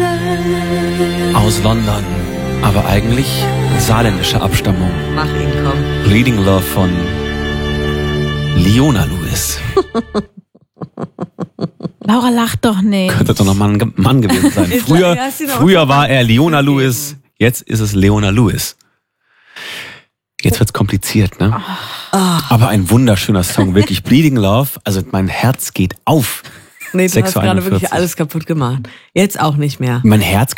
Aus London, aber eigentlich saarländischer Abstammung. Mach ihn, komm. Bleeding Love von Leona Lewis. Laura lacht doch nicht. Könnte doch noch mal ein Mann gewesen sein. Früher war er Leona Lewis, jetzt ist es Leona Lewis. Jetzt wird's kompliziert, ne? Aber ein wunderschöner Song, wirklich. Bleeding Love, also mein Herz geht auf. Nee, du hast 6:41. gerade wirklich alles kaputt gemacht. Jetzt auch nicht mehr. Mein Herz